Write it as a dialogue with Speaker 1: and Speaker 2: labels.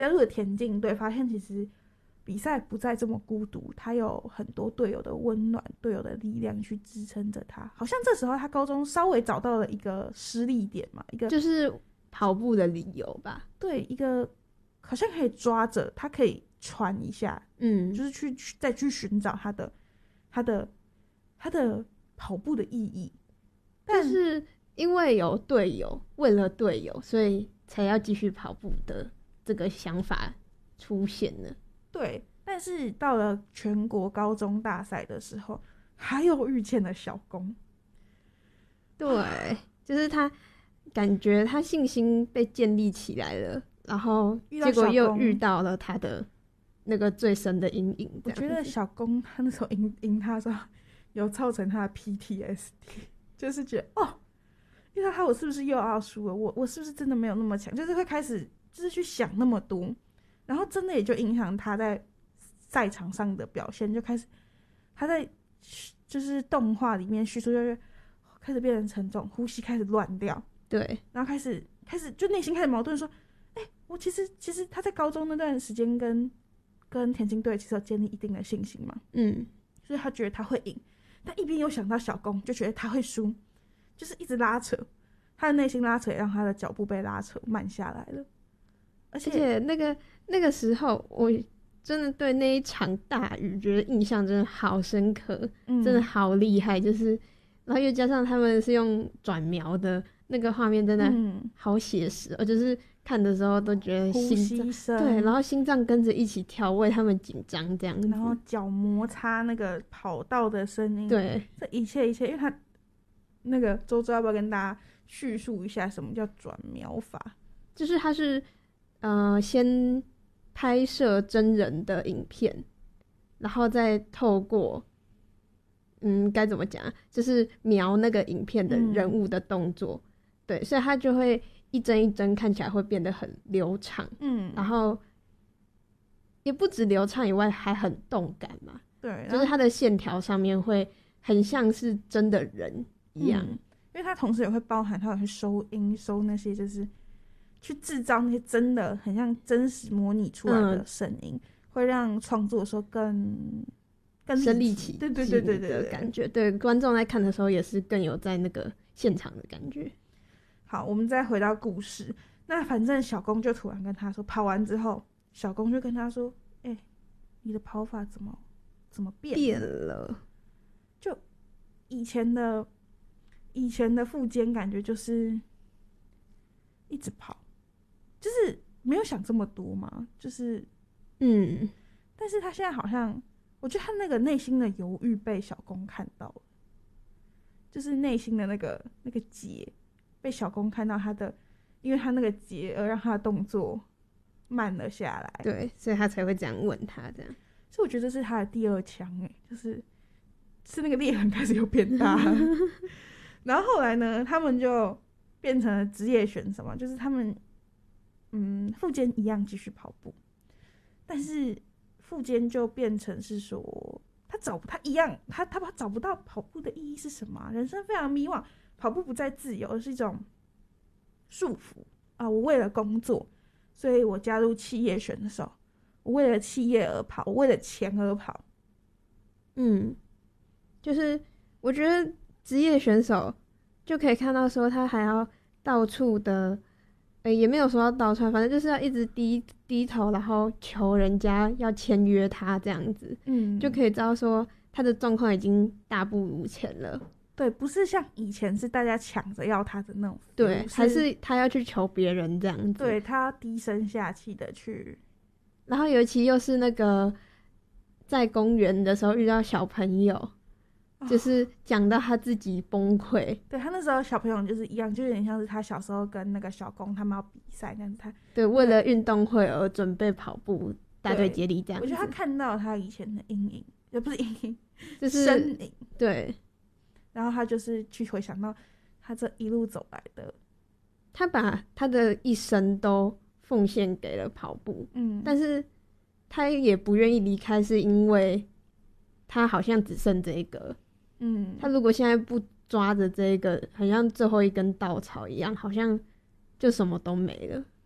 Speaker 1: 加入了田径队，发现其实比赛不再这么孤独，他有很多队友的温暖，队友的力量去支撑着他。好像这时候他高中稍微找到了一个施力点嘛，一个
Speaker 2: 就是跑步的理由吧。
Speaker 1: 对，一个好像可以抓着他，可以传一下，就是再去寻找他的跑步的意义。但
Speaker 2: 是因为有队友，为了队友，所以才要继续跑步的这个想法出现了。
Speaker 1: 对，但是到了全国高中大赛的时候，还有遇见了小公。
Speaker 2: 对，就是他感觉他信心被建立起来了，然后结果又遇到了他的那个最深的阴影。
Speaker 1: 我觉得小公他那时候赢他的时候，有造成他的 PTSD， 就是觉得遇到他我是不是又要输了？我是不是真的没有那么强？就是会开始就是去想那么多。然后真的也就影响他在赛场上的表现，就开始他在就是动画里面叙述，就开始变成沉重，呼吸开始乱掉，
Speaker 2: 对，然
Speaker 1: 后开始就内心开始矛盾，说，我其实他在高中那段时间跟田径队其实有建立一定的信心嘛，所以他觉得他会赢，但一边又想到小公，就觉得他会输，就是一直拉扯，他的内心拉扯也让他的脚步被拉扯慢下来了。而且
Speaker 2: 那个时候，我真的对那一场大雨觉得印象真的好深刻，真的好厉害。就是，然后又加上他们是用转描的那个画面，真的好写实。就是看的时候都觉得心脏对，然后心脏跟着一起跳，为他们紧张这样子。
Speaker 1: 然后脚摩擦那个跑道的声音，
Speaker 2: 对，
Speaker 1: 这一切，因为他那个周周要不要跟大家叙述一下什么叫转描法？
Speaker 2: 就是他是。先拍摄真人的影片，然后再透过该怎么讲，就是描那个影片的人物的动作，对，所以他就会一帧一帧看起来会变得很流畅，然后也不止流畅以外，还很动感嘛，
Speaker 1: 对，
Speaker 2: 就是他的线条上面会很像是真的人一样，因
Speaker 1: 为他同时也会包含，他也会收音收那些就是去制造那些真的很像真实模拟出来的声音，会让创作的时候更
Speaker 2: 身临其境
Speaker 1: 的
Speaker 2: 感觉。对，观众在看的时候也是更有在那个现场的感觉。
Speaker 1: 好，我们再回到故事。那反正小公就突然跟他说，跑完之后，小公就跟他说：“你的跑法怎么变
Speaker 2: 了？
Speaker 1: 就以前的富坚感觉就是一直跑。”就是没有想这么多嘛，就是但是他现在好像，我觉得他那个内心的犹豫被小公看到了，就是内心的那个结被小公看到他的，因为他那个结而让他的动作慢了下来，
Speaker 2: 对，所以他才会这样问他这样，
Speaker 1: 所以我觉得这是他的第二枪就是那个裂痕开始有变大然后后来呢，他们就变成了职业选手嘛，就是他们。富坚一样继续跑步，但是富坚就变成是说，他一样，他找不到跑步的意义是什么，人生非常迷惘，跑步不再自由，而是一种束缚啊！我为了工作，所以我加入企业选手，我为了企业而跑，我为了钱而跑。
Speaker 2: 就是我觉得职业选手就可以看到说，他还要到处的。也没有说要倒穿，反正就是要一直低头，然后求人家要签约他这样子，就可以知道说他的状况已经大不如前了。
Speaker 1: 对，不是像以前是大家抢着要他的那种，
Speaker 2: 对，还是他要去求别人这样子。
Speaker 1: 对，他要低声下气的去，
Speaker 2: 然后尤其又是那个在公园的时候遇到小朋友。就是讲到他自己崩溃，
Speaker 1: 对，他那时候小朋友就是一样，就有点像是他小时候跟那个小公他们要比赛，但是他
Speaker 2: 对为了运动会而准备跑步大队接力这样子。
Speaker 1: 我觉得他看到他以前的阴影，也不是阴影，
Speaker 2: 就是
Speaker 1: 身影。
Speaker 2: 对，
Speaker 1: 然后他就是去回想到他这一路走来的，
Speaker 2: 他把他的一生都奉献给了跑步，但是他也不愿意离开，是因为他好像只剩这个。他如果现在不抓着这个，好像最后一根稻草一样，好像就什么都没了。